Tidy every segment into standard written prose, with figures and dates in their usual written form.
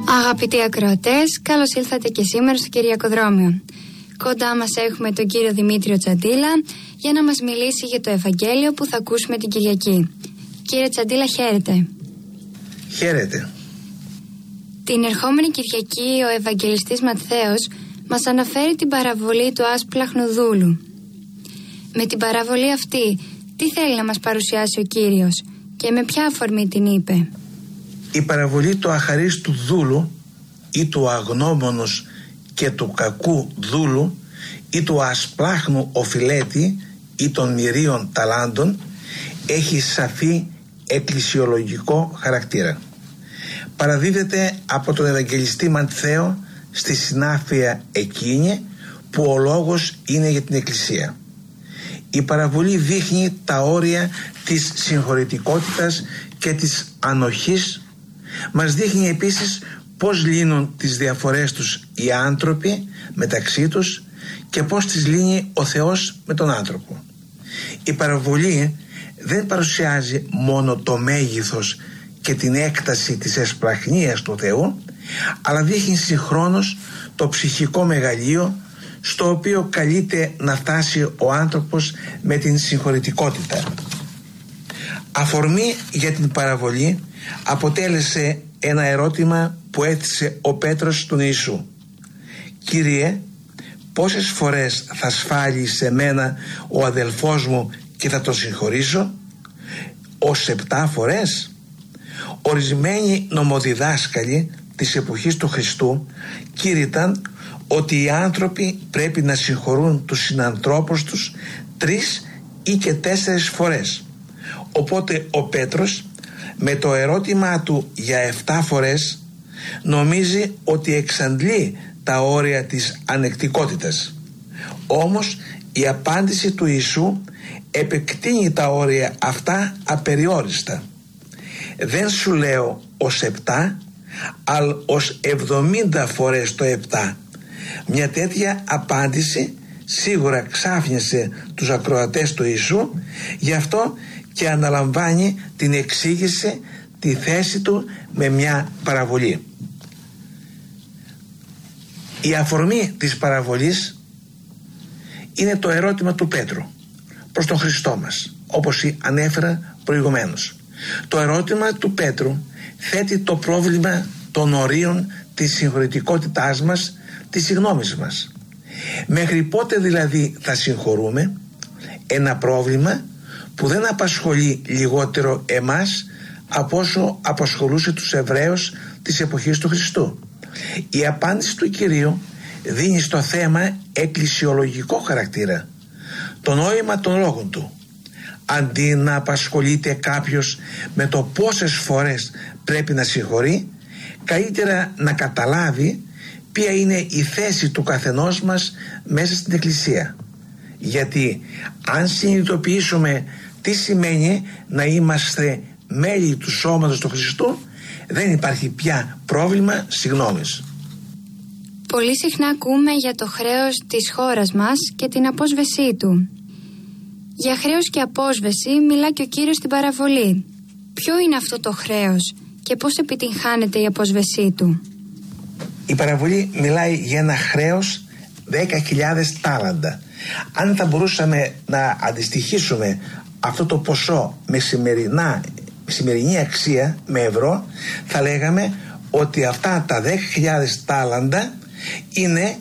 Αγαπητοί ακροατές, καλώς ήλθατε και σήμερα στο Κυριακοδρόμιο. Κοντά μας έχουμε τον κύριο Δημήτριο Τσαντίλα για να μας μιλήσει για το Ευαγγέλιο που θα ακούσουμε την Κυριακή. Κύριε Τσαντίλα, χαίρετε. Χαίρετε. Την ερχόμενη Κυριακή ο Ευαγγελιστής Ματθαίος μας αναφέρει την παραβολή του άσπλαχνου δούλου. Με την παραβολή αυτή, τι θέλει να μας παρουσιάσει ο Κύριος και με ποια αφορμή την είπε? Η παραβολή του αχαρίστου δούλου ή του αγνώμονος και του κακού δούλου ή του ασπλάχνου οφειλέτη ή των μυρίων ταλάντων έχει σαφή εκκλησιολογικό χαρακτήρα. Παραδίδεται από τον Ευαγγελιστή Ματθαίο στη συνάφεια εκείνη που ο λόγος είναι για την Εκκλησία. Η παραβολή δείχνει τα όρια της συγχωρητικότητας και της ανοχής. Μας δείχνει επίσης πώς λύνουν τις διαφορές τους οι άνθρωποι μεταξύ τους και πώς τις λύνει ο Θεός με τον άνθρωπο. Η παραβολή δεν παρουσιάζει μόνο το μέγεθος και την έκταση της εσπλαχνίας του Θεού, αλλά δείχνει συγχρόνως το ψυχικό μεγαλείο στο οποίο καλείται να φτάσει ο άνθρωπος με την συγχωρητικότητα. Αφορμή για την παραβολή αποτέλεσε ένα ερώτημα που έθεσε ο Πέτρος στον Ιησού. «Κύριε, πόσες φορές θα σφάλει σε μένα ο αδελφός μου και θα τον συγχωρήσω? Ως 7 φορές?» Ορισμένοι νομοδιδάσκαλοι της εποχής του Χριστού κήρυταν ότι οι άνθρωποι πρέπει να συγχωρούν τους συνανθρώπους τους 3 ή και 4 φορές. Οπότε ο Πέτρος με το ερώτημά του για 7 φορές νομίζει ότι εξαντλεί τα όρια της ανεκτικότητας. Όμως η απάντηση του Ιησού επεκτείνει τα όρια αυτά απεριόριστα. «Δεν σου λέω ως 7, αλλά ως 70 φορές το 7. Μια τέτοια απάντηση σίγουρα ξάφνιασε τους ακροατές του Ιησού, γι' αυτό και αναλαμβάνει την εξήγηση, τη θέση του με μια παραβολή. Η αφορμή της παραβολής είναι το ερώτημα του Πέτρου προς τον Χριστό μας, όπως ανέφερα προηγουμένως. Το ερώτημα του Πέτρου θέτει το πρόβλημα των ορίων της συγχωρητικότητάς μας, της συγγνώμης μας. Μέχρι πότε δηλαδή θα συγχωρούμε? Ένα πρόβλημα που δεν απασχολεί λιγότερο εμάς από όσο απασχολούσε τους Εβραίους της εποχής του Χριστού. Η απάντηση του Κυρίου δίνει στο θέμα εκκλησιολογικό χαρακτήρα, το νόημα των λόγων του. Αντί να απασχολείται κάποιος με το πόσες φορές πρέπει να συγχωρεί, καλύτερα να καταλάβει ποια είναι η θέση του καθενός μας μέσα στην Εκκλησία. Γιατί αν συνειδητοποιήσουμε τι σημαίνει να είμαστε μέλη του σώματος του Χριστού, δεν υπάρχει πια πρόβλημα συγγνώμης. Πολύ συχνά ακούμε για το χρέος της χώρας μας και την απόσβεσή του. Για χρέος και απόσβεση μιλά και ο Κύριος στην παραβολή. Ποιο είναι αυτό το χρέος και πώς επιτυγχάνεται η απόσβεσή του? Η παραβολή μιλάει για ένα χρέος 10.000 τάλαντα. Αν θα μπορούσαμε να αντιστοιχίσουμε αυτό το ποσό με σημερινή αξία, με ευρώ, θα λέγαμε ότι αυτά τα 10.000 τάλαντα είναι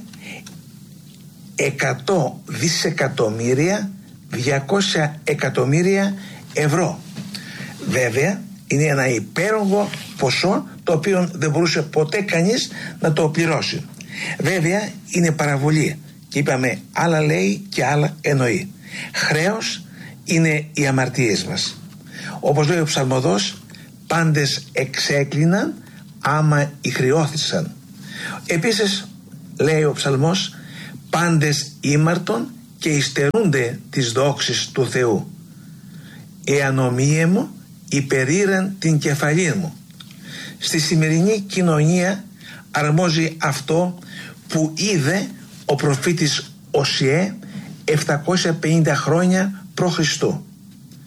100 δισεκατομμύρια 200 εκατομμύρια ευρώ. Βέβαια είναι ένα υπέρογο ποσό το οποίο δεν μπορούσε ποτέ κανείς να το πληρώσει. Βέβαια είναι παραβολή και είπαμε άλλα λέει και άλλα εννοεί. Χρέος είναι οι αμαρτίες μας. Όπως λέει ο ψαλμοδός, πάντες εξέκλειναν άμα ηχρεώθησαν. Επίσης λέει ο ψαλμός, πάντες ήμαρτον και υστερούνται τις δόξεις του Θεού. Εανομίε μου υπερήραν την κεφαλή μου. Στη σημερινή κοινωνία αρμόζει αυτό που είδε ο προφήτης Οσιέ 750 χρόνια π.Χ.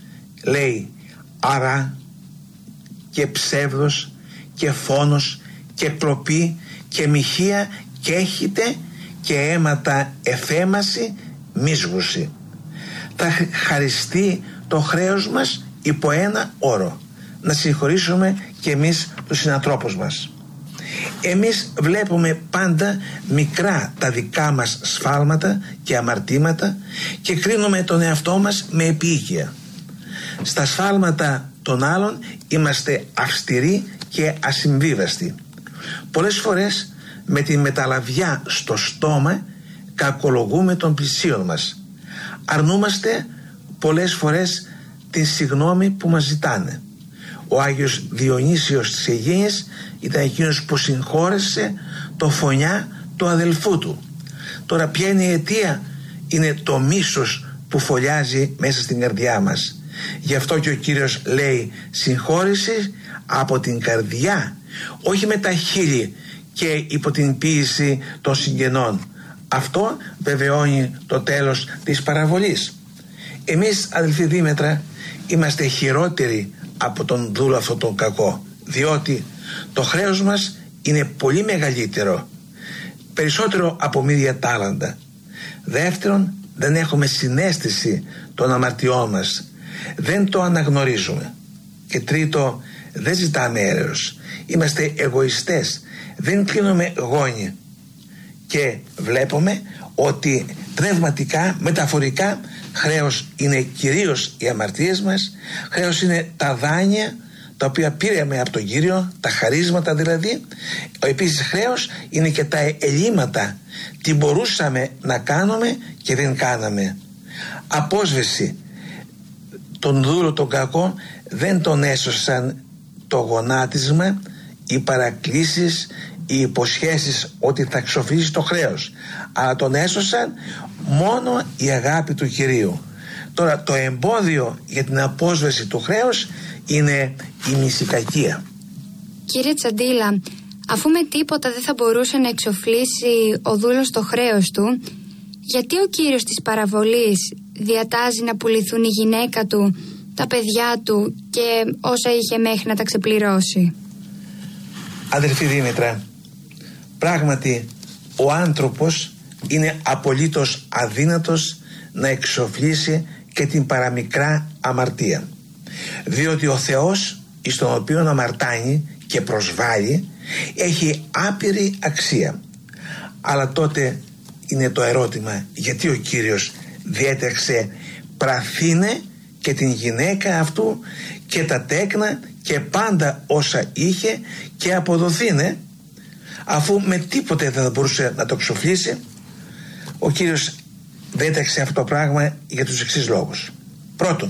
Λέει άρα και ψεύδος και φόνος και κλοπή και μοιχεία και έχετε και αίματα εφέμαση μίσγουση. Θα χαριστεί το χρέος μας υπό ένα όρο: να συγχωρήσουμε και εμείς τους συνανθρώπους μας. Εμείς βλέπουμε πάντα μικρά τα δικά μας σφάλματα και αμαρτήματα και κρίνουμε τον εαυτό μας με επίοικια. Στα σφάλματα των άλλων είμαστε αυστηροί και ασυμβίβαστοι. Πολλές φορές με τη μεταλαβιά στο στόμα κακολογούμε τον πλησίον μας. Αρνούμαστε πολλές φορές τη συγγνώμη που μας ζητάνε. Ο Άγιος Διονύσιος της Αιγίνης ήταν εκείνος που συγχώρεσε το φωνιά του αδελφού του. Τώρα ποια είναι η αιτία? Είναι το μίσος που φωλιάζει μέσα στην καρδιά μας. Γι' αυτό και ο Κύριος λέει συγχώρηση από την καρδιά, όχι με τα χείλη και υπό την ποίηση των συγγενών. Αυτό βεβαιώνει το τέλος της παραβολής. Εμείς, αδελφοί Δήμετρα, είμαστε χειρότεροι από τον δούλο αυτό τον κακό, διότι το χρέος μας είναι πολύ μεγαλύτερο, περισσότερο από μύδια τάλαντα. Δεύτερον, δεν έχουμε συναίσθηση των αμαρτιών μας, δεν το αναγνωρίζουμε. Και τρίτο, δεν ζητάμε έλεος, είμαστε εγωιστές, δεν κλείνουμε γόνοι. Και βλέπουμε ότι πνευματικά, μεταφορικά, χρέος είναι κυρίως οι αμαρτίες μας, χρέος είναι τα δάνεια τα οποία πήραμε από τον Κύριο, τα χαρίσματα δηλαδή. Επίσης χρέος είναι και τα ελλείμματα, τι μπορούσαμε να κάνουμε και δεν κάναμε. Απόσβεση, τον δούλο τον κακό δεν τον έσωσαν το γονάτισμα, οι παρακλήσεις, οι υποσχέσεις ότι θα εξοφλήσει το χρέος, αλλά τον έσωσαν μόνο η αγάπη του Κυρίου. Τώρα το εμπόδιο για την απόσβεση του χρέους είναι η μυσικακία. Κύριε Τσαντίλα, αφού με τίποτα δεν θα μπορούσε να εξοφλήσει ο δούλος το χρέος του, γιατί ο Κύριος της παραβολής διατάζει να πουληθούν η γυναίκα του, τα παιδιά του και όσα είχε μέχρι να τα ξεπληρώσει? Αδελφή Δήμητρα, πράγματι ο άνθρωπος είναι απολύτως αδύνατος να εξοφλήσει και την παραμικρά αμαρτία, διότι ο Θεός εις τον οποίο αμαρτάνει και προσβάλλει έχει άπειρη αξία. Αλλά τότε είναι το ερώτημα, γιατί ο Κύριος διέταξε πραθήνε και την γυναίκα αυτού και τα τέκνα και πάντα όσα είχε και αποδοθήνε, αφού με τίποτε δεν θα μπορούσε να το εξοφλήσει? Ο Κύριος διέταξε αυτό το πράγμα για τους εξής λόγους. Πρώτον,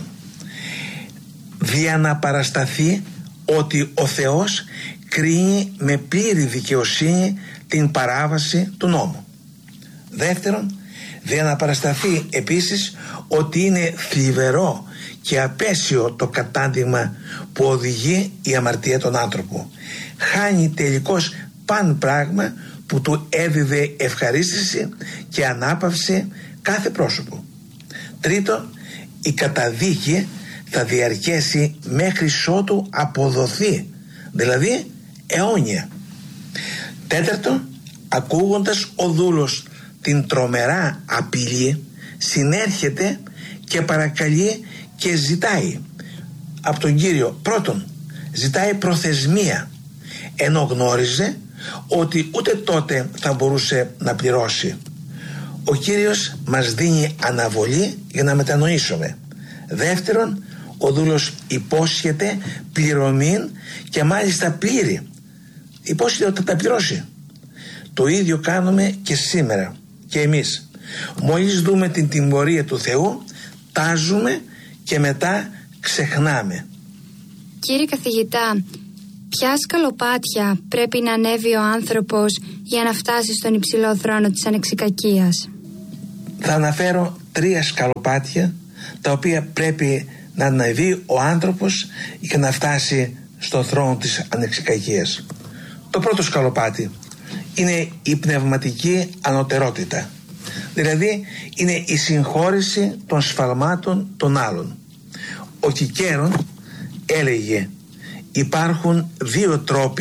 για να παρασταθεί ότι ο Θεός κρίνει με πλήρη δικαιοσύνη την παράβαση του νόμου. Δεύτερον, για να παρασταθεί επίσης ότι είναι θλιβερό και απέσιο το κατάντημα που οδηγεί η αμαρτία των άνθρωπων. Χάνει τελικώς παν πράγμα που του έδιδε ευχαρίστηση και ανάπαυση κάθε πρόσωπο. Τρίτον, η καταδίκη θα διαρκέσει μέχρι ότου αποδοθεί, δηλαδή αιώνια. Τέταρτον, ακούγοντας ο δούλος την τρομερά απειλή, συνέρχεται και παρακαλεί και ζητάει από τον Κύριο. Πρώτον, ζητάει προθεσμία, ενώ γνώριζε ότι ούτε τότε θα μπορούσε να πληρώσει. Ο Κύριος μας δίνει αναβολή για να μετανοήσουμε. Δεύτερον, ο δούλος υπόσχεται πληρωμή και μάλιστα πλήρη. Υπόσχεται ότι θα τα πληρώσει. Το ίδιο κάνουμε και σήμερα και εμείς. Μόλις δούμε την τιμωρία του Θεού, τάζουμε και μετά ξεχνάμε. Κύριε καθηγητά, ποια σκαλοπάτια πρέπει να ανέβει ο άνθρωπος για να φτάσει στον υψηλό θρόνο της ανεξικακίας? Θα αναφέρω 3 σκαλοπάτια τα οποία πρέπει να ανέβει ο άνθρωπος για να φτάσει στον θρόνο της ανεξικακίας. Το πρώτο σκαλοπάτι είναι η πνευματική ανωτερότητα, δηλαδή είναι η συγχώρεση των σφαλμάτων των άλλων. Ο Κικέρον έλεγε: υπάρχουν 2 τρόποι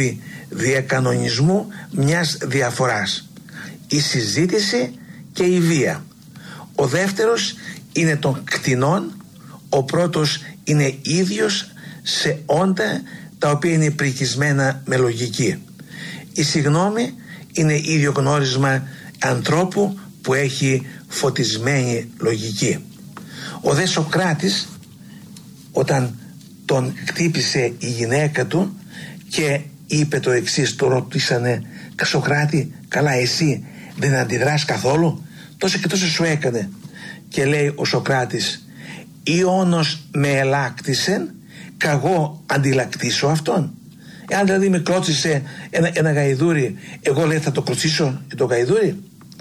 διακανονισμού μιας διαφοράς, η συζήτηση και η βία. Ο δεύτερος είναι των κτηνών, ο πρώτος είναι ίδιος σε όντα τα οποία είναι πρικισμένα με λογική. Η συγνώμη είναι ίδιο γνώρισμα ανθρώπου που έχει φωτισμένη λογική. Ο δε Σοκράτης, όταν τον χτύπησε η γυναίκα του και είπε το εξής, το ρωτήσανε, Σοκράτη, καλά εσύ δεν αντιδράς καθόλου, τόσο και τόσο σου έκανε? Και λέει ο Σοκράτης, Ιώνος με ελάκτησεν, καγώ αντιλακτήσω αυτόν. Εάν δηλαδή με κλώτσισε ένα γαϊδούρι, εγώ λέει θα το κλωτσίσω και το γαϊδούρι?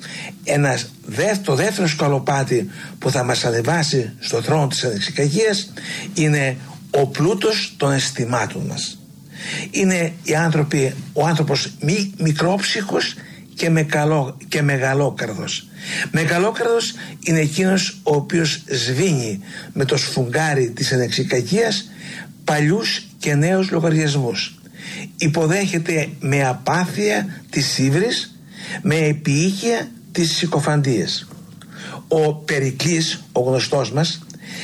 Το δεύτερο σκαλοπάτι που θα μας ανεβάσει στο θρόνο της ανεξικαγίας είναι ο πλούτος των αισθημάτων μας. Είναι ο άνθρωπος μικρόψυχος και μεγαλόκαρδος. Μεγαλόκαρδος είναι εκείνος ο οποίος σβήνει με το σφουγγάρι της ανεξικαγίας παλιούς και νέους λογαριασμούς. Υποδέχεται με απάθεια τις ύβρις, με επίοικια τις συκοφαντίες. Ο Περικλής, ο γνωστός μας,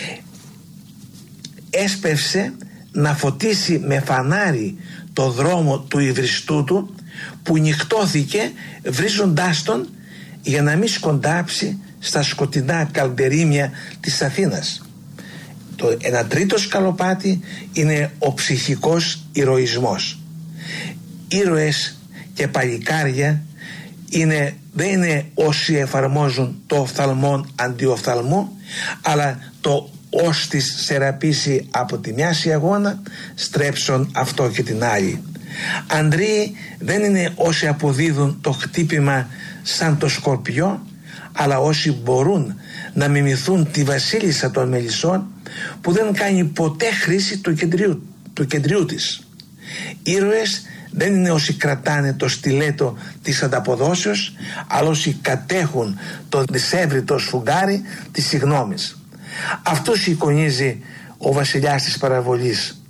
έσπευσε να φωτίσει με φανάρι το δρόμο του υβριστού του, που νυχτώθηκε βρίζοντάς τον για να μην σκοντάψει στα σκοτεινά καλντερίμια της Αθήνας. Ένα τρίτο σκαλοπάτι είναι ο ψυχικός ηρωισμός. Ήρωες και παλικάρια δεν είναι όσοι εφαρμόζουν το οφθαλμόν αντιοφθαλμού, αλλά το ως της σεραπήσει από τη μιάση αγώνα στρέψον αυτό και την άλλη. Ανδρείοι δεν είναι όσοι αποδίδουν το χτύπημα σαν το σκορπιό, αλλά όσοι μπορούν να μιμηθούν τη βασίλισσα των μελισσών που δεν κάνει ποτέ χρήση του κεντριού της. Ήρωες δεν είναι όσοι κρατάνε το στιλέτο της ανταποδόσεως, αλλά όσοι κατέχουν το δυσέβριτο σφουγγάρι της συγνώμης. Αυτούς εικονίζει ο βασιλιάς της παραβολής.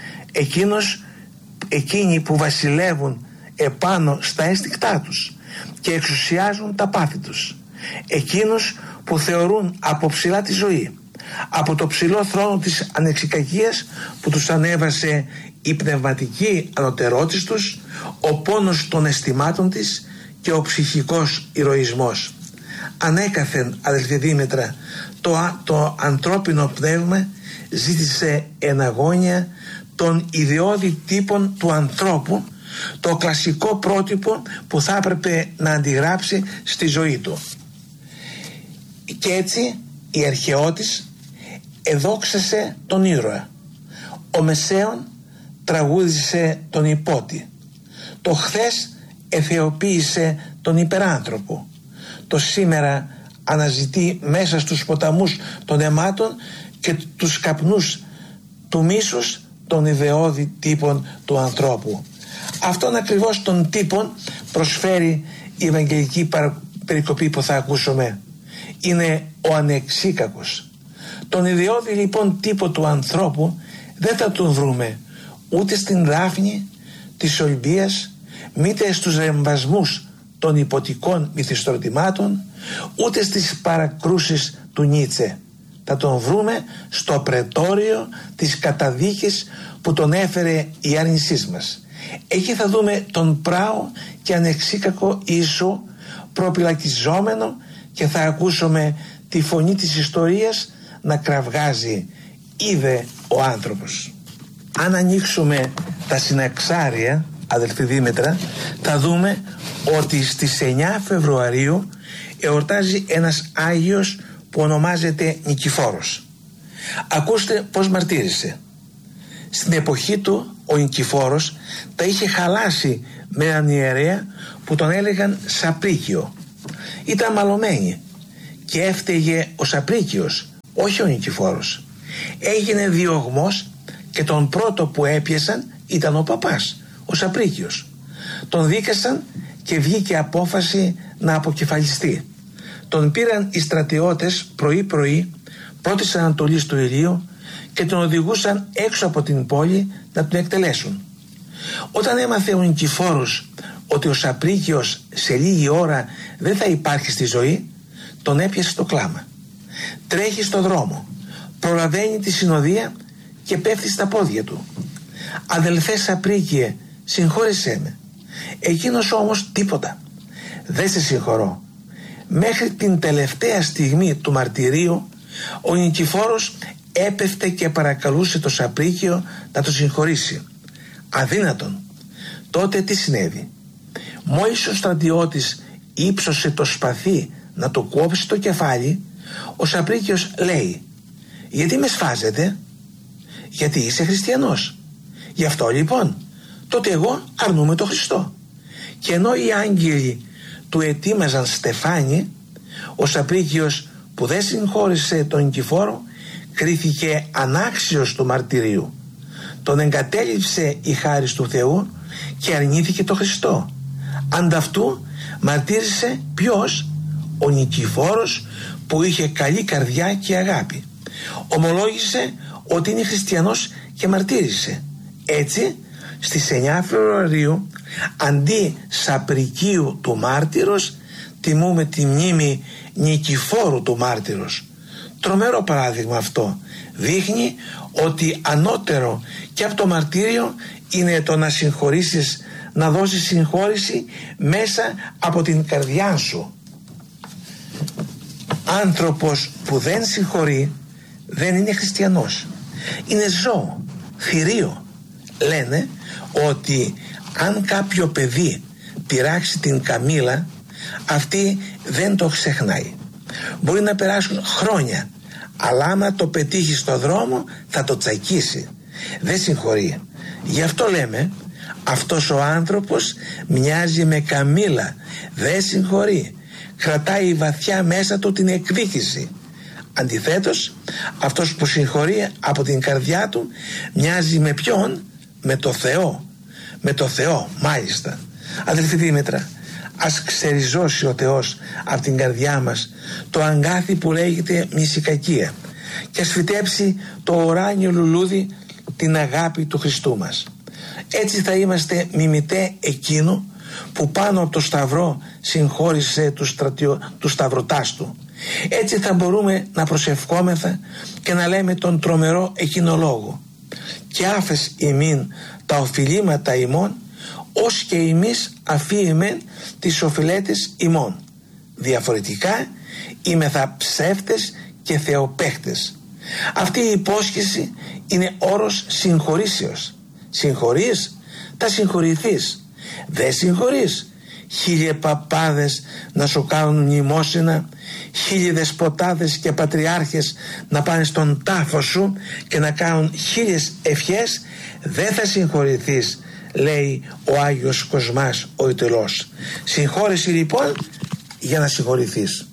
Εκείνοι που βασιλεύουν επάνω στα αίσθηκτά τους και εξουσιάζουν τα πάθη τους. Εκείνους που θεωρούν από ψηλά τη ζωή, από το ψηλό θρόνο της ανεξικαγίας που τους ανέβασε η πνευματική ανωτερότης τους, ο πόνος των αισθημάτων της και ο ψυχικός ηρωισμός. Ανέκαθεν, αδελφή Δήμητρα, το ανθρώπινο πνεύμα ζήτησε εναγώνια των ιδεώδη τύπων του ανθρώπου, το κλασικό πρότυπο που θα έπρεπε να αντιγράψει στη ζωή του. Και έτσι η αρχαιότης εδόξασε τον ήρωα. Ο Μεσαίων τραγούδισε τον υπότη. Το χθες εθεοποίησε τον υπεράνθρωπο. Το σήμερα αναζητεί μέσα στους ποταμούς των αιμάτων και τους καπνούς του μίσους των ιδεώδη τύπων του ανθρώπου. Αυτόν ακριβώς τον τύπον προσφέρει η Ευαγγελική περικοπή που θα ακούσουμε. Είναι ο ανεξίκακος. Τον ιδεώδη λοιπόν τύπο του ανθρώπου δεν θα τον βρούμε ούτε στην Δάφνη της Ολυμπίας, μήτε στους ρεμβασμούς των υποτικών μυθιστορητημάτων, ούτε στις παρακρούσεις του Νίτσε. Θα τον βρούμε στο πρετόριο της καταδίκης που τον έφερε η άρνησής μας. Εκεί θα δούμε τον πράο και ανεξίκακο Ιησού προπυλακιζόμενο και θα ακούσουμε τη φωνή της ιστορίας να κραυγάζει «Είδε ο άνθρωπος». Αν ανοίξουμε τα συναξάρια, αδελφή Δήμητρα, θα δούμε ότι στις 9 Φεβρουαρίου εορτάζει ένας Άγιος που ονομάζεται Νικηφόρος. Ακούστε πως μαρτύρησε. Στην εποχή του ο Νικηφόρος τα είχε χαλάσει με έναν ιερέα που τον έλεγαν Σαπρίκιο. Ήταν μαλωμένοι και έφταιγε ο Σαπρίκιος, όχι ο Νικηφόρος. Έγινε διωγμός και τον πρώτο που έπιασαν ήταν ο παπάς, ο Σαπρίκιος. Τον δίκασαν και βγήκε απόφαση να αποκεφαλιστεί. Τον πήραν οι στρατιώτες πρωί-πρωί, πρώτης ανατολής του ηλίου, και τον οδηγούσαν έξω από την πόλη να τον εκτελέσουν. Όταν έμαθε ο Νικηφόρος ότι ο Σαπρίκιος σε λίγη ώρα δεν θα υπάρχει στη ζωή, τον έπιασε το κλάμα. Τρέχει στο δρόμο, προλαβαίνει τη συνοδεία και πέφτει στα πόδια του. «Αδελφέ Σαπρίκιε, συγχώρεσέ με». Εκείνος όμως τίποτα. «Δεν σε συγχωρώ». Μέχρι την τελευταία στιγμή του μαρτυρίου ο Νικηφόρος έπεφτε και παρακαλούσε το Σαπρίκιο να το συγχωρήσει. Αδύνατον. Τότε τι συνέβη? Μόλις ο στρατιώτης ύψωσε το σπαθί να το κόψει το κεφάλι, ο Σαπρίκιος λέει: «Γιατί με σφάζετε?» «Γιατί είσαι χριστιανός». «Γι' αυτό λοιπόν, τότε εγώ αρνούμαι το Χριστό». Και ενώ οι άγγελοι του ετοίμαζαν στεφάνι, ο Σαπρίκιος, που δεν συγχώρησε τον Νικηφόρο, κρίθηκε ανάξιος του μαρτυρίου. Τον εγκατέλειψε η χάρις του Θεού και αρνήθηκε το Χριστό. Ανταυτού μαρτύρησε ποιος? Ο Νικηφόρος, που είχε καλή καρδιά και αγάπη. Ομολόγησε ότι είναι χριστιανός και μαρτύρησε. Έτσι, στις 9 Φεβρουαρίου, αντί Σαπρικίου του μάρτυρος, τιμούμε τη μνήμη Νικηφόρου του μάρτυρος. Τρομερό παράδειγμα αυτό. Δείχνει ότι ανώτερο και από το μαρτύριο είναι το να συγχωρήσεις, να δώσεις συγχώρηση μέσα από την καρδιά σου. Άνθρωπος που δεν συγχωρεί δεν είναι χριστιανός. Είναι ζώο, θηρίο. Λένε ότι αν κάποιο παιδί πειράξει την καμήλα, αυτή δεν το ξεχνάει. Μπορεί να περάσουν χρόνια, αλλά άμα το πετύχει στο δρόμο θα το τσακίσει. Δεν συγχωρεί. Γι' αυτό λέμε, αυτός ο άνθρωπος μοιάζει με καμήλα. Δεν συγχωρεί. Κρατάει βαθιά μέσα του την εκδίκηση. Αντιθέτως, αυτός που συγχωρεί από την καρδιά του μοιάζει με ποιον? Με το Θεό. Με το Θεό, μάλιστα. Αδελφή Δήμητρα, ας ξεριζώσει ο Θεός από την καρδιά μας το αγκάθι που λέγεται μυσικακία και ας φυτέψει το ουράνιο λουλούδι, την αγάπη του Χριστού μας. Έτσι θα είμαστε μιμητέ εκείνου που πάνω από το σταυρό συγχώρησε τους σταυρωτάς του. Έτσι θα μπορούμε να προσευχόμεθα και να λέμε τον τρομερό εκείνο λόγο: «Και άφες ημίν τα οφειλήματα ημών, ως και εμείς αφίεμεν τις οφειλέτες ημών». Διαφορετικά είμεθα ψεύτες και θεοπαίχτες. Αυτή η υπόσχεση είναι όρος συγχωρήσεως. Συγχωρείς, θα συγχωρηθείς. Δεν συγχωρείς, 1000 παπάδες να σου κάνουν μνημόσυνα, 1000 δεσποτάδες και πατριάρχες να πάνε στον τάφο σου και να κάνουν 1000 ευχές, δεν θα συγχωρηθείς, λέει ο Άγιος Κοσμάς ο Ιτελός. Συγχώρεση λοιπόν για να συγχωρηθείς.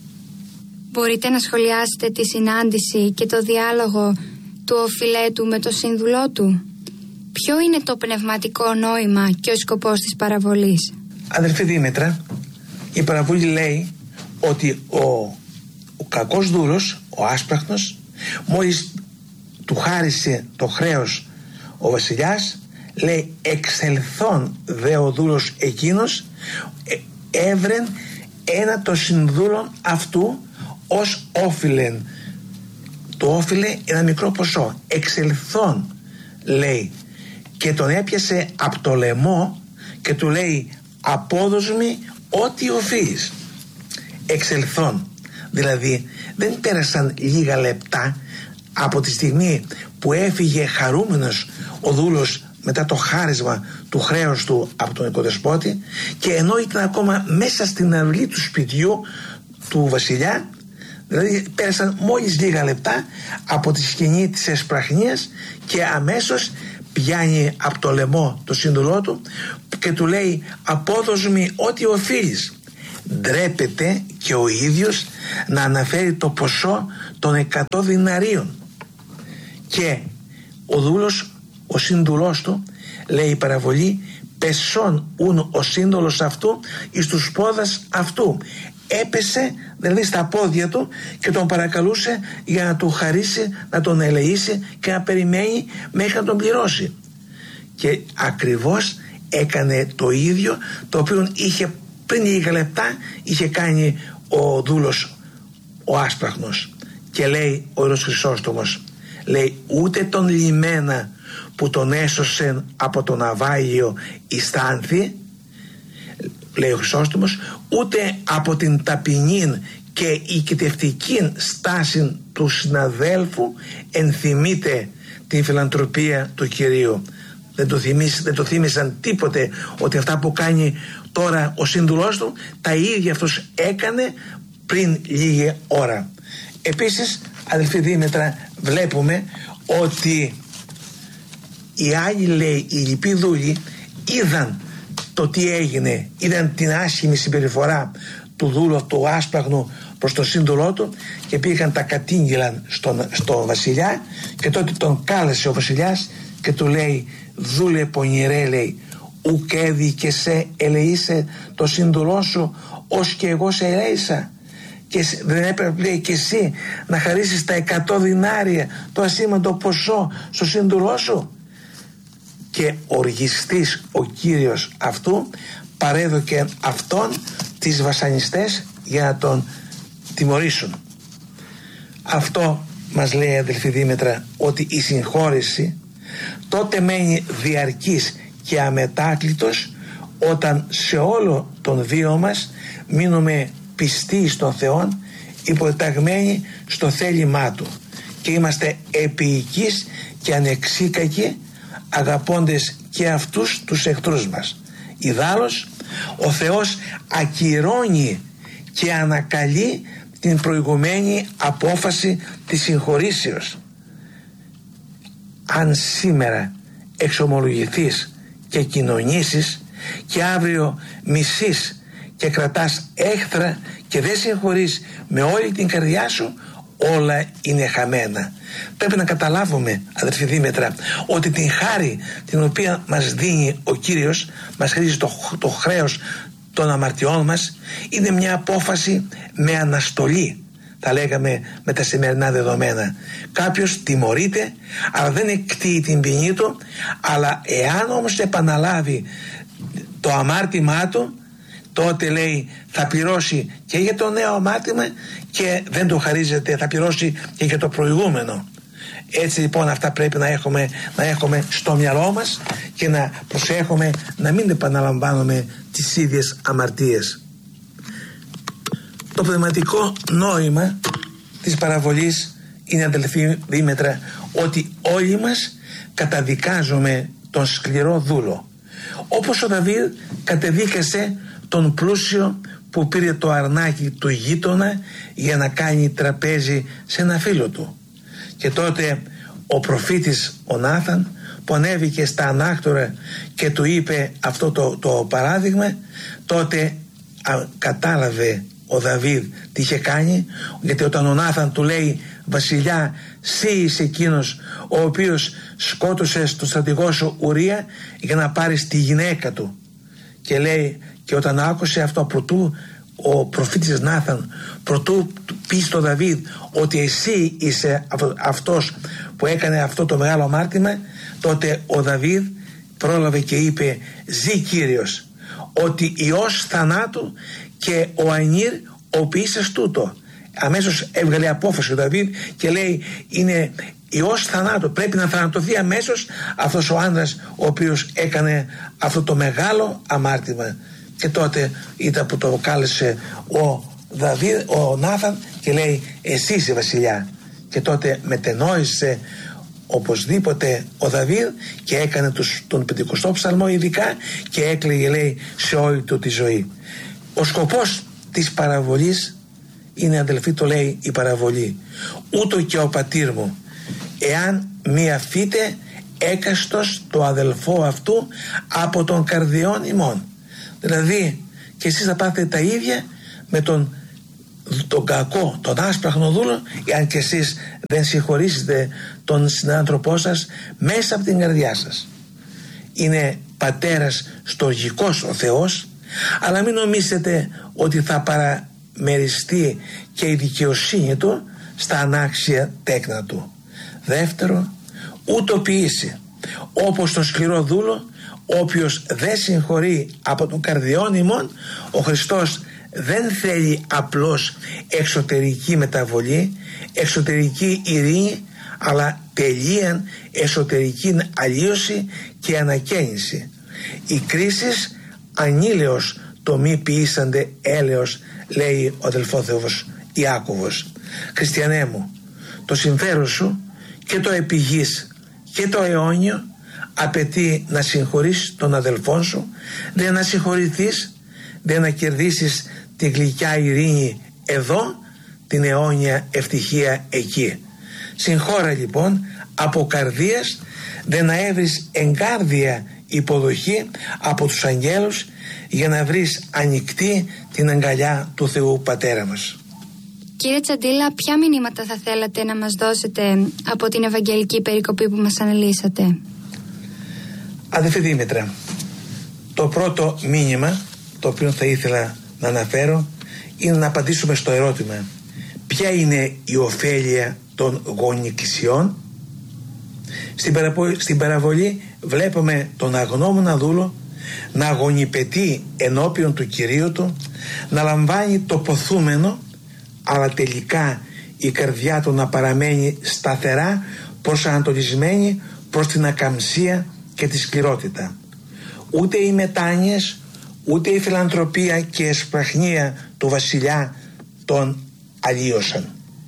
Μπορείτε να σχολιάσετε τη συνάντηση και το διάλογο του οφειλέτου με το σύνδουλό του? Ποιο είναι το πνευματικό νόημα και ο σκοπός της παραβολής? Αδελφή Δήμητρα, η παραβολή λέει ότι ο κακός δούλος, ο άσπραχνος, μόλις του χάρισε το χρέος ο βασιλιάς, λέει εξελθόν δε ο δούλος εκείνος, έβρεν ένα το συνδούλον αυτού ως όφιλεν. Το όφιλε ένα μικρό ποσό. Εξελθόν λέει, και τον έπιασε από το λαιμό και του λέει απόδοσμη ό,τι οφείλεις. Εξελθόν. Δηλαδή δεν πέρασαν λίγα λεπτά από τη στιγμή που έφυγε χαρούμενος ο δούλος μετά το χάρισμα του χρέους του από τον οικοδεσπότη, και ενώ ήταν ακόμα μέσα στην αυλή του σπιτιού του βασιλιά, δηλαδή πέρασαν μόλις λίγα λεπτά από τη σκηνή της εσπραχνίας, και αμέσως πιάνει από το λαιμό το σύνδουλό του και του λέει απόδοσμη ό,τι οφείλεις. Ντρέπεται και ο ίδιος να αναφέρει το ποσό των 100 διναρίων, και ο δούλος, ο σύνδουλός του, λέει η παραβολή, πεσόν ούν ο σύνδολος αυτού εις τους πόδας αυτού. Έπεσε δηλαδή στα πόδια του και τον παρακαλούσε για να του χαρίσει, να τον ελεήσει και να περιμένει μέχρι να τον πληρώσει. και ακριβώς έκανε το ίδιο το οποίο είχε πριν λίγα λεπτά είχε κάνει ο δούλος ο άσπραχνος. Και λέει ο Ιερός Χρυσόστομος, λέει, ούτε τον λιμένα που τον έσωσε από το ναυάγιο ιστάνθη, λέει ο Χρυσόστομος, ούτε από την ταπεινή και οικητευτική στάση του συναδέλφου ενθυμείται την φιλανθρωπία του Κυρίου. Δεν το θύμισαν τίποτε ότι αυτά που κάνει τώρα ο σύντουλός του τα ίδια αυτός έκανε πριν λίγη ώρα. Επίσης, αδελφοί Δήμητρα, βλέπουμε ότι οι άλλοι, λέει, οι λοιποί δούλοι είδαν το τι έγινε, είδαν την άσχημη συμπεριφορά του δούλου του άσπραγνου προς τον σύντολό του και πήγαν τα κατήγγυλαν στον βασιλιά και τότε τον κάλεσε ο βασιλιάς και του λέει, δούλε πονηρέ, λέει, ουκ έδικε σε ελεήσε το σύντολό σου ως και εγώ σε ελέησα, και δεν έπρεπε, λέει, και εσύ να χαρίσεις τα 100 δινάρια, το ασήμαντο ποσό στο σύντολό σου? Και οργιστής ο Κύριος αυτού παρέδωκε αυτόν τις βασανιστές για να τον τιμωρήσουν. Αυτό μας λέει, αδελφοί Δήμητρα, ότι η συγχώρεση τότε μένει διαρκής και αμετάκλητος όταν σε όλο τον βίο μας μείνουμε πιστοί στον Θεό, υποταγμένοι στο θέλημά Του και είμαστε επίοικείς και ανεξίκακοι, αγαπώντες και αυτούς τους εχθρούς μας. Ιδάλλως ο Θεός ακυρώνει και ανακαλεί την προηγουμένη απόφαση της συγχωρήσεως. Αν σήμερα εξομολογηθείς και κοινωνήσεις και αύριο μισείς και κρατάς έχθρα και δεν συγχωρείς με όλη την καρδιά σου, όλα είναι χαμένα. Πρέπει να καταλάβουμε, αδερφοί Δήμητρα, ότι την χάρη την οποία μας δίνει ο Κύριος, μας χρήζει το χρέος των αμαρτιών μας, είναι μια απόφαση με αναστολή. Τα λέγαμε με τα σημερινά δεδομένα. Κάποιος τιμωρείται, αλλά δεν εκτείει την ποινή του, αλλά εάν όμως επαναλάβει το αμάρτημά του, τότε, λέει, θα πληρώσει και για το νέο αμάρτημα και δεν του χαρίζεται, θα πληρώσει και για το προηγούμενο. Έτσι λοιπόν αυτά πρέπει να έχουμε στο μυαλό μας και να προσέχουμε να μην επαναλαμβάνουμε τις ίδιες αμαρτίες. Το πνευματικό νόημα της παραβολής είναι, αδελφοί Δήμητρα, ότι όλοι μας καταδικάζουμε τον σκληρό δούλο. Όπως ο Δαβίδ κατεδίκασε τον πλούσιο που πήρε το αρνάκι του γείτονα για να κάνει τραπέζι σε ένα φίλο του. Και τότε ο προφήτης ο Νάθαν που ανέβηκε στα ανάκτορα και του είπε αυτό το παράδειγμα, τότε κατάλαβε ο Δαβίδ τι είχε κάνει, γιατί όταν ο Νάθαν του λέει, βασιλιά, εσύ είσαι εκείνος ο οποίος σκότωσε τον στρατηγό σου Ουρία για να πάρεις τη γυναίκα του, και λέει, και όταν άκουσε αυτό, προτού ο προφήτης Νάθαν, προτού πει στο Δαβίδ ότι εσύ είσαι αυτός που έκανε αυτό το μεγάλο αμάρτημα, τότε ο Δαβίδ πρόλαβε και είπε, ζει Κύριος, ότι ιός θανάτου και ο ανήρ ο ποιήσες τούτο. Αμέσως έβγαλε απόφαση ο Δαβίδ και λέει, είναι ιός θανάτου, πρέπει να θανατωθεί αμέσως αυτός ο άνδρας ο οποίος έκανε αυτό το μεγάλο αμάρτημα. Και τότε ήταν που το κάλεσε ο Νάθαν και λέει, εσύ είσαι βασιλιά. Και τότε μετενόησε οπωσδήποτε ο Δαβίδ και έκανε τον 50ο ψαλμό ειδικά και έκλαιγε, λέει, σε όλη του τη ζωή. Ο σκοπός της παραβολής είναι, αδελφοί, το λέει η παραβολή, ούτω και ο πατήρ μου, εάν μη αφήτε έκαστος το αδελφό αυτού από τον καρδιών ημών. Δηλαδή και εσείς θα πάθετε τα ίδια με τον κακό, τον άσπραχνο δούλο, εάν και εσείς δεν συγχωρήσετε τον συνάνθρωπό σας μέσα από την καρδιά σας. Είναι πατέρας στοργικός ο Θεός, αλλά μην νομίζετε ότι θα παραμεριστεί και η δικαιοσύνη του στα ανάξια τέκνα του. Δεύτερο, ούτω ποιήσει. όπως τον σκληρό δούλο, όποιος δεν συγχωρεί από τον καρδιόν ημών. Ο Χριστός δεν θέλει απλώς εξωτερική μεταβολή, εξωτερική ειρήνη, αλλά τελείαν εσωτερική αλλίωση και ανακαίνιση. Οι κρίσεις ανήλεος το μη ποιήσανται έλεος, λέει ο αδελφός Ιάκωβος. Χριστιανέ μου, το συμφέρον σου και το επιγής και το αιώνιο απαιτεί να συγχωρείς τον αδελφόν σου, δεν να συγχωρηθείς, δεν να κερδίσεις την γλυκιά ειρήνη εδώ, την αιώνια ευτυχία εκεί. Συγχώρα λοιπόν από καρδίας, δεν να έβρεις εγκάρδια υποδοχή από τους αγγέλους, για να βρεις ανοιχτή την αγκαλιά του Θεού Πατέρα μας. Κύριε Τσαντίλα, ποια μηνύματα θα θέλατε να μας δώσετε από την Ευαγγελική περικοπή που μας αναλύσατε? Αδελφή Δήμητρα, το πρώτο μήνυμα το οποίο θα ήθελα να αναφέρω είναι να απαντήσουμε στο ερώτημα: ποια είναι η ωφέλεια των γονικησιών? Στην παραβολή βλέπουμε τον αγνώμονα δούλο να γονιπετεί ενώπιον του Κυρίου του, να λαμβάνει το ποθούμενο, αλλά τελικά η καρδιά του να παραμένει σταθερά προσανατολισμένη προς την ακαμψία και τη σκληρότητα. Ούτε οι μετάνοιες, ούτε η φιλανθρωπία και εσπραχνία του βασιλιά τον αλλίωσαν.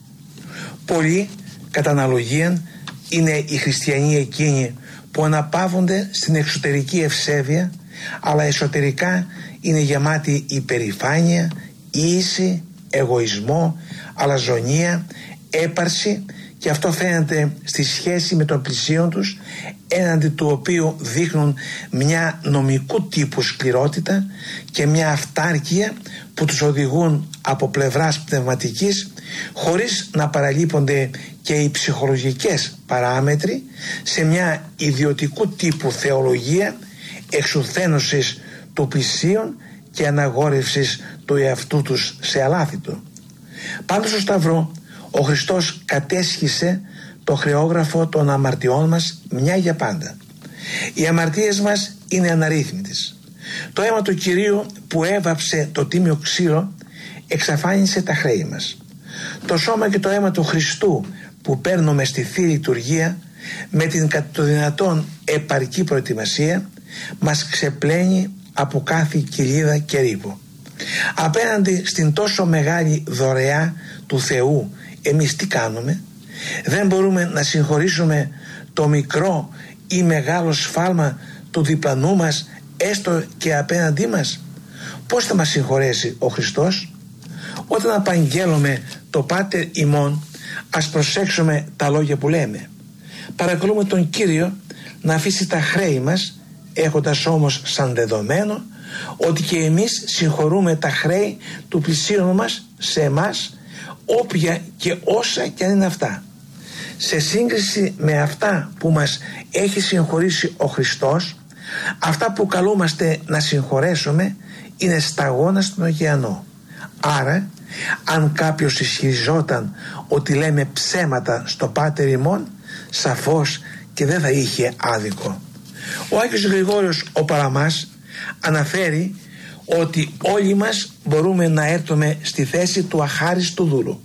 Πολλοί, κατά αναλογία, είναι οι χριστιανοί εκείνοι που αναπαύονται στην εξωτερική ευσέβεια, αλλά εσωτερικά είναι γεμάτοι υπερηφάνεια, ίηση, εγωισμό, αλαζονία, έπαρση, και αυτό φαίνεται στη σχέση με τον πλησίον τους, έναντι του οποίου δείχνουν μια νομικού τύπου σκληρότητα και μια αυτάρκεια που τους οδηγούν από πλευράς πνευματικής, χωρίς να παραλείπονται και οι ψυχολογικές παράμετροι, σε μια ιδιωτικού τύπου θεολογία εξουθένωσης του πλησίον και αναγόρευσης του εαυτού τους σε αλάθητο. Πάνω στο Σταυρό ο Χριστός κατέσχισε το χρεόγραφο των αμαρτιών μας μια για πάντα. Οι αμαρτίες μας είναι αναρρύθμιτες. Το αίμα του Κυρίου που έβαψε το τίμιο ξύλο εξαφάνισε τα χρέη μας. Το σώμα και το αίμα του Χριστού που παίρνουμε στη Θεία Λειτουργία με την κατ' το δυνατόν επαρκή προετοιμασία μας ξεπλένει από κάθε κοιλίδα και ρήπο. Απέναντι στην τόσο μεγάλη δωρεά του Θεού, εμείς τι κάνουμε? Δεν μπορούμε να συγχωρήσουμε το μικρό ή μεγάλο σφάλμα του διπλανού μας, έστω και απέναντί μας? Πώς θα μας συγχωρέσει ο Χριστός? Όταν απαγγέλουμε το Πάτερ ημών, ας προσέξουμε τα λόγια που λέμε. Παρακαλούμε τον Κύριο να αφήσει τα χρέη μας, έχοντας όμως σαν δεδομένο ότι και εμείς συγχωρούμε τα χρέη του πλησίον μας σε εμάς, όποια και όσα και αν είναι αυτά. Σε σύγκριση με αυτά που μας έχει συγχωρήσει ο Χριστός, αυτά που καλούμαστε να συγχωρέσουμε είναι σταγόνα στον ωκεανό. Άρα, αν κάποιος ισχυριζόταν ότι λέμε ψέματα στο Πάτερ ημών, σαφώς και δεν θα είχε άδικο. Ο Άγιος Γρηγόριος ο Παλαμάς αναφέρει ότι όλοι μας μπορούμε να έρθουμε στη θέση του αχάριστου δούλου.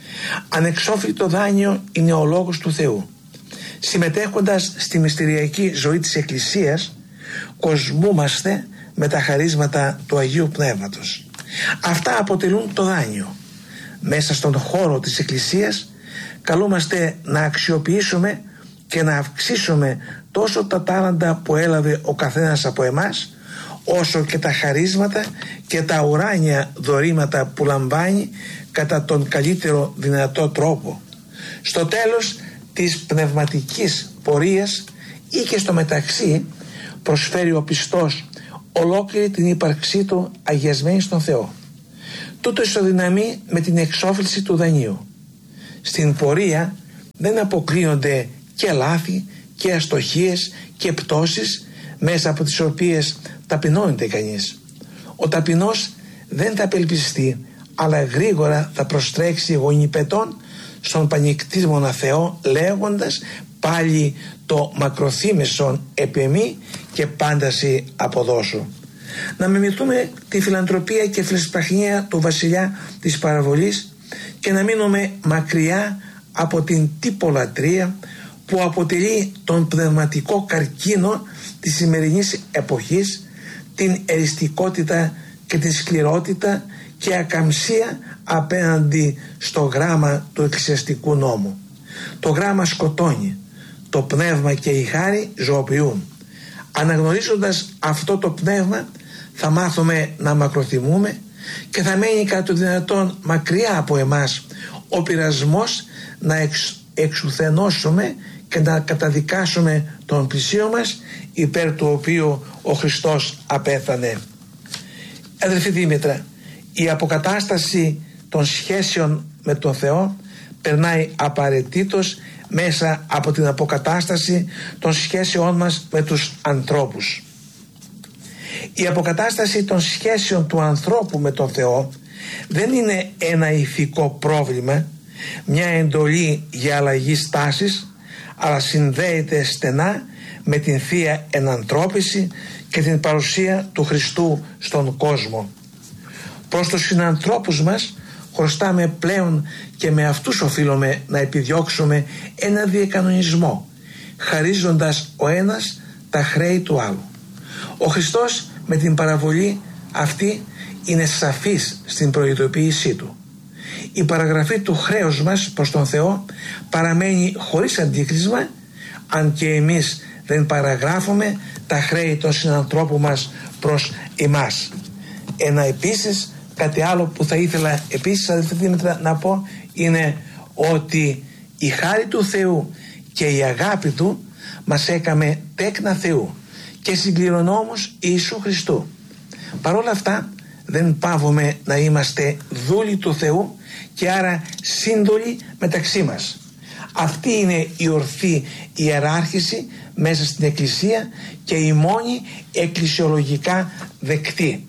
Ανεξόφλητο δάνειο είναι ο λόγος του Θεού. Συμμετέχοντας στη μυστηριακή ζωή της Εκκλησίας, κοσμούμαστε με τα χαρίσματα του Αγίου Πνεύματος. Αυτά αποτελούν το δάνειο. Μέσα στον χώρο της Εκκλησίας καλούμαστε να αξιοποιήσουμε και να αυξήσουμε τόσο τα τάλαντα που έλαβε ο καθένας από εμάς, όσο και τα χαρίσματα και τα ουράνια δωρήματα που λαμβάνει κατά τον καλύτερο δυνατό τρόπο. Στο τέλος της πνευματικής πορείας ή και στο μεταξύ προσφέρει ο πιστός ολόκληρη την ύπαρξή του αγιασμένη στον Θεό. Τούτο ισοδυναμεί με την εξόφληση του δανείου. Στην πορεία δεν αποκλείονται και λάθη και αστοχίες και πτώσεις, μέσα από τις οποίες ταπεινώνεται κανείς. Ο ταπεινός δεν θα απελπιστεί, αλλά γρήγορα θα προστρέξει γονιπετών στον πανικτήμονα Θεό, λέγοντας: πάλι το μακροθύμεσον επ' εμή και πάνταση αποδώσω. Να μιμηθούμε τη φιλανθρωπία και φιλεσπραχνία του βασιλιά της παραβολής και να μείνουμε μακριά από την τυπολατρεία που αποτελεί τον πνευματικό καρκίνο της σημερινής εποχής, την εριστικότητα και τη σκληρότητα και ακαμψία απέναντι στο γράμμα του εκκλησιαστικού νόμου. Το γράμμα σκοτώνει, το πνεύμα και η χάρη ζωοποιούν. Αναγνωρίζοντας αυτό το πνεύμα θα μάθουμε να μακροθυμούμε και θα μένει κατά το δυνατόν μακριά από εμάς ο πειρασμός να εξουθενώσουμε και να καταδικάσουμε τον πλησίο μας, υπέρ του οποίου ο Χριστός απέθανε. Αδελφοί Δήμητρα, η αποκατάσταση των σχέσεων με τον Θεό περνάει απαραίτητος μέσα από την αποκατάσταση των σχέσεών μας με τους ανθρώπους. Η αποκατάσταση των σχέσεων του ανθρώπου με τον Θεό δεν είναι ένα ηθικό πρόβλημα, μια εντολή για αλλαγή στάσης, αλλά συνδέεται στενά με την Θεία Ενανθρώπιση και την παρουσία του Χριστού στον κόσμο. Προς τους συνανθρώπους μας χρωστάμε πλέον και με αυτούς οφείλουμε να επιδιώξουμε ένα διακανονισμό, χαρίζοντας ο ένας τα χρέη του άλλου. Ο Χριστός με την παραβολή αυτή είναι σαφής στην προειδοποίησή του. Η παραγραφή του χρέους μας προς τον Θεό παραμένει χωρίς αντίκρισμα, αν και εμείς δεν παραγράφουμε τα χρέη των συνανθρώπων μας προς εμάς. Ένα επίσης, κάτι άλλο που θα ήθελα επίσης, αδελφοί Δήμητρα, να πω είναι ότι η χάρη του Θεού και η αγάπη του μας έκαμε τέκνα Θεού και συγκληρονόμους Ιησού Χριστού. Παρ' όλα αυτά δεν παύουμε να είμαστε δούλοι του Θεού και άρα σύντολοι μεταξύ μας. Αυτή είναι η ορθή ιεράρχηση μέσα στην Εκκλησία και η μόνη εκκλησιολογικά δεκτή.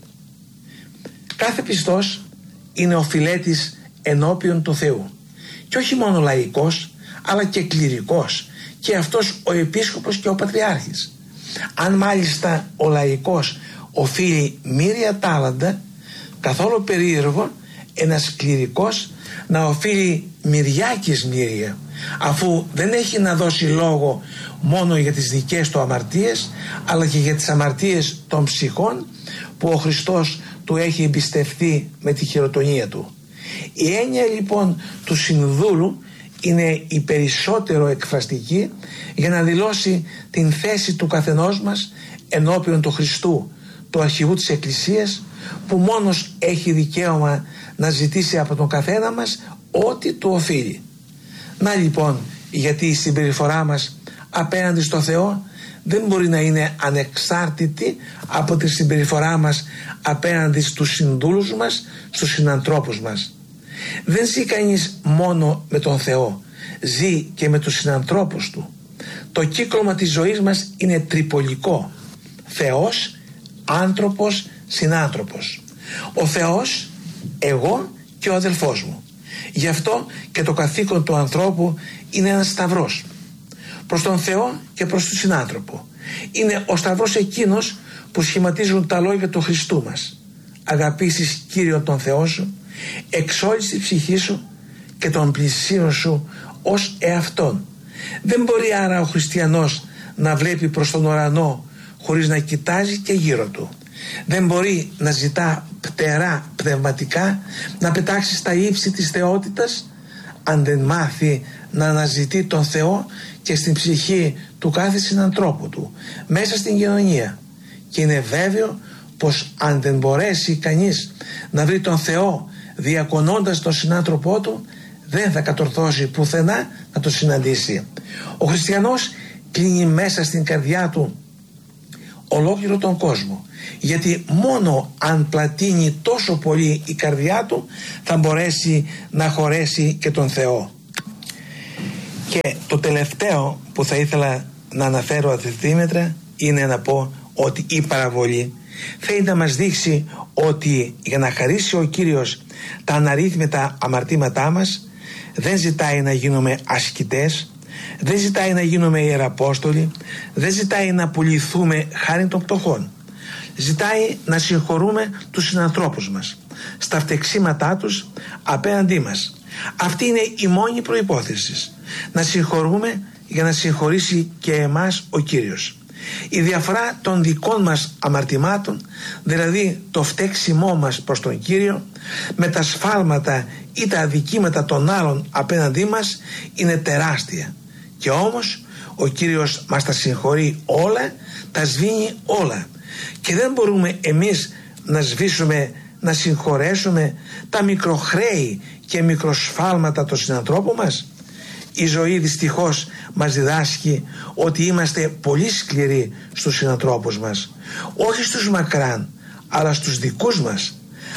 Κάθε πιστός είναι οφειλέτης ενώπιον του Θεού και όχι μόνο λαϊκός αλλά και κληρικός, και αυτός ο επίσκοπος και ο πατριάρχης. Αν μάλιστα ο λαϊκός οφείλει μοίρια τάλαντα, καθόλου περίεργο ένας κληρικός να οφείλει μυριάκης μοίρια, αφού δεν έχει να δώσει λόγο μόνο για τις δικές του αμαρτίες, αλλά και για τις αμαρτίες των ψυχών που ο Χριστός του έχει εμπιστευτεί με τη χειροτονία του. Η έννοια λοιπόν του συνδούλου είναι η περισσότερο εκφραστική για να δηλώσει την θέση του καθενός μας ενώπιον του Χριστού, του αρχηγού της Εκκλησίας, που μόνος έχει δικαίωμα να ζητήσει από τον καθένα μας ό,τι του οφείλει. Να λοιπόν γιατί η συμπεριφορά μας απέναντι στο Θεό δεν μπορεί να είναι ανεξάρτητη από τη συμπεριφορά μας απέναντι στους συνδούλους μας, στους συνανθρώπους μας. Δεν ζει κανείς μόνο με τον Θεό, ζει και με τους συνανθρώπους του. Το κύκλωμα της ζωής μας είναι τριπολικό: Θεός, άνθρωπος, συνάνθρωπος. Ο Θεός, εγώ και ο αδελφός μου. Γι' αυτό και το καθήκον του ανθρώπου είναι ένας σταυρός προς τον Θεό και προς τον συνάνθρωπο. Είναι ο σταυρός εκείνος που σχηματίζουν τα λόγια του Χριστού μας: αγαπήσεις Κύριον τον Θεό σου εξ όλης της ψυχής σου και των πλησίων σου ως εαυτόν. Δεν μπορεί άρα ο χριστιανός να βλέπει προς τον ουρανό χωρίς να κοιτάζει και γύρω του. Δεν μπορεί να ζητά πτερά πνευματικά, να πετάξει στα ύψη της θεότητας, αν δεν μάθει να αναζητεί τον Θεό και στην ψυχή του κάθε συνανθρώπου του, μέσα στην κοινωνία. Και είναι βέβαιο πως αν δεν μπορέσει κανείς να βρει τον Θεό διακονώντας τον συνάνθρωπό του, δεν θα κατορθώσει πουθενά να τον συναντήσει. Ο χριστιανός κλείνει μέσα στην καρδιά του ολόκληρο τον κόσμο, γιατί μόνο αν πλατείνει τόσο πολύ η καρδιά του θα μπορέσει να χωρέσει και τον Θεό. Και το τελευταίο που θα ήθελα να αναφέρω, αδελφοί, είναι να πω ότι η παραβολή θέλει να μας δείξει ότι για να χαρίσει ο Κύριος τα αναρρύθμιτα αμαρτήματά μας δεν ζητάει να γίνουμε ασκητές, Δεν ζητάει να γίνουμε ιεραπόστολοι, δεν ζητάει να πουληθούμε χάριν των πτωχών. Ζητάει να συγχωρούμε τους συνανθρώπους μας στα φτεξίματά τους απέναντί μας. Αυτή είναι η μόνη προϋπόθεση. Να συγχωρούμε για να συγχωρήσει και εμάς ο Κύριος. Η διαφορά των δικών μας αμαρτημάτων, δηλαδή το φταίξιμό μας προς τον Κύριο, με τα σφάλματα ή τα αδικήματα των άλλων απέναντί μας, είναι τεράστια. Και όμως ο Κύριος μας τα συγχωρεί όλα, τα σβήνει όλα. Και δεν μπορούμε εμείς να σβήσουμε, να συγχωρέσουμε τα μικροχρέη και μικροσφάλματα των συνανθρώπων μας. Η ζωή δυστυχώς μας διδάσκει ότι είμαστε πολύ σκληροί στους συνανθρώπους μας. Όχι στους μακράν, αλλά στους δικούς μας.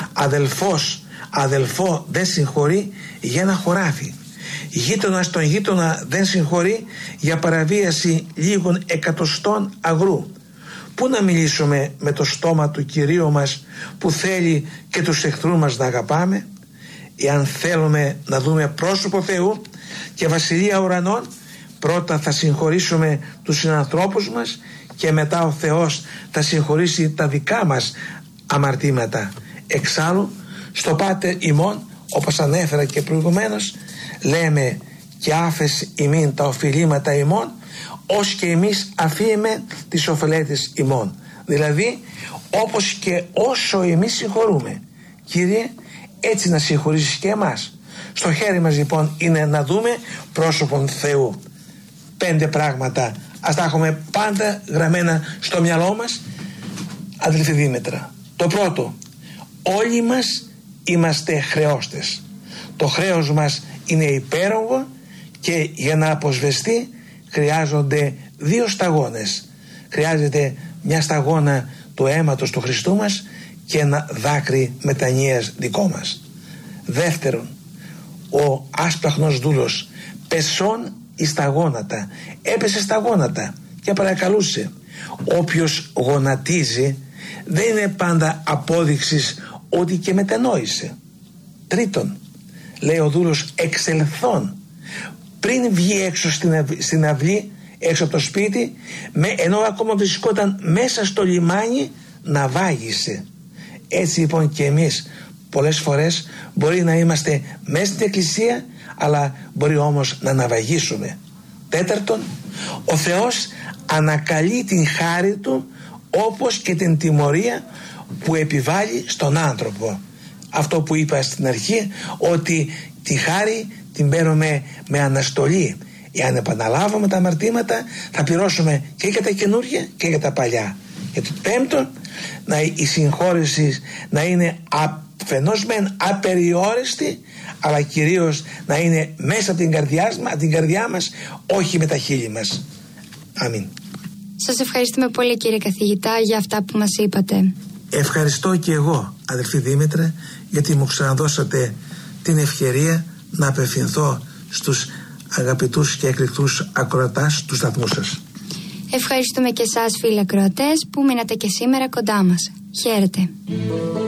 Αδελφό δεν συγχωρεί για ένα χωράφι. Γείτονας τον γείτονα δεν συγχωρεί για παραβίαση λίγων εκατοστών αγρού. Πού να μιλήσουμε με το στόμα του Κυρίου μας που θέλει και τους εχθρούς μας να αγαπάμε? Εάν θέλουμε να δούμε πρόσωπο Θεού και βασιλεία ουρανών, πρώτα θα συγχωρήσουμε τους συνανθρώπους μας και μετά ο Θεός θα συγχωρήσει τα δικά μας αμαρτήματα. Εξάλλου στο Πάτερ ημών, όπως ανέφερα και προηγουμένως, λέμε και άφες ημίν τα οφειλήματα ημών, ως και εμείς αφήμε τις οφελέτες ημών. Δηλαδή όπως και όσο εμείς συγχωρούμε, Κύριε, έτσι να συγχωρήσεις και εμάς. Στο χέρι μας λοιπόν είναι να δούμε πρόσωπον Θεού. 5 πράγματα ας τα έχουμε πάντα γραμμένα στο μυαλό μας, αδελφοί Δήμητρα. Το πρώτο, όλοι μας είμαστε χρεώστες. Το χρέος μας είναι υπέρογο και για να αποσβεστεί χρειάζονται 2 σταγόνες. Χρειάζεται μια σταγόνα του αίματος του Χριστού μας και ένα δάκρυ μετανοίας δικό μας. Δεύτερον, ο άσπραχνος δούλος πεσόν εις τα γόνατα, έπεσε στα γόνατα και παρακαλούσε. Όποιος γονατίζει δεν είναι πάντα απόδειξης ότι και μετενόησε. Τρίτον, λέει ο δούλος εξελθών, πριν βγει έξω στην αυλή, έξω από το σπίτι, ενώ ακόμα βρισκόταν μέσα στο λιμάνι, ναυάγησε. Έτσι λοιπόν και εμείς πολλές φορές μπορεί να είμαστε μέσα στην εκκλησία, αλλά μπορεί όμως να ναυαγήσουμε. Τέταρτον, ο Θεός ανακαλεί την χάρη του όπως και την τιμωρία που επιβάλλει στον άνθρωπο. Αυτό που είπα στην αρχή, ότι τη χάρη την παίρνουμε με αναστολή. Εάν επαναλάβουμε τα αμαρτήματα θα πληρώσουμε και για τα καινούργια και για τα παλιά. Και το πέμπτο, η συγχώρεση να είναι αφενός μεν απεριόριστη, αλλά κυρίως να είναι μέσα από την καρδιά μας, όχι με τα χείλη μας. Αμήν. Σας ευχαριστούμε πολύ, κύριε καθηγητά, για αυτά που μας είπατε. Ευχαριστώ και εγώ, αδελφή Δήμητρα, γιατί μου ξαναδώσατε την ευκαιρία να απευθυνθώ στους αγαπητούς και εκλεκτούς ακροατάς του σταθμού σας. Ευχαριστούμε και εσάς, φίλοι ακροατές, που μείνατε και σήμερα κοντά μας. Χαίρετε.